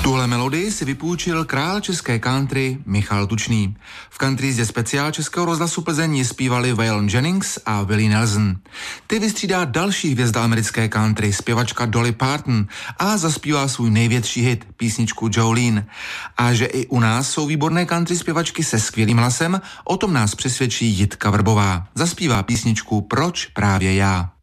Tuhle melodii si vypůjčil král české country Michal Tučný. V country zde speciál Českého rozhlasu Plzeň zpívali Waylon Jennings a Willie Nelson. Ty vystřídá další hvězda americké country, zpěvačka Dolly Parton, a zaspívá svůj největší hit, písničku Jolene. A že i u nás jsou výborné country zpěvačky se skvělým hlasem, o tom nás přesvědčí Jitka Vrbová. Zaspívá písničku Proč právě já.